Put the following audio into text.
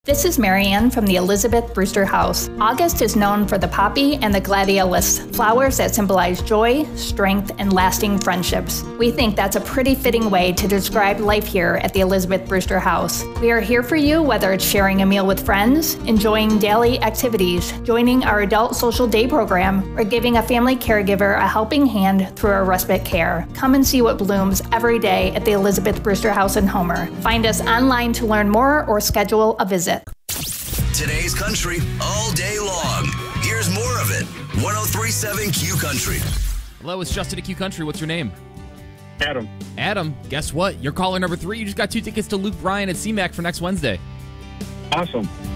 This is Marianne from the Elizabeth Brewster House. August is known for the poppy and the gladiolus, flowers that symbolize joy, strength, and lasting friendships. We think that's a pretty fitting way to describe life here at the Elizabeth Brewster House. We are here for you whether it's sharing a meal with friends, enjoying daily activities, joining our adult social day program, or giving a family caregiver a helping hand through our respite care. Come and see what blooms every day at the Elizabeth Brewster House in Homer. Find us online to learn more or schedule a visit. Today's country all day long. Here's more of it. 103.7 Q Country. Hello, it's Justin at Q Country. What's your name? Adam. Adam, guess what? You're caller number 3. You just got 2 tickets to Luke Bryan at CMAC for next Wednesday. Awesome.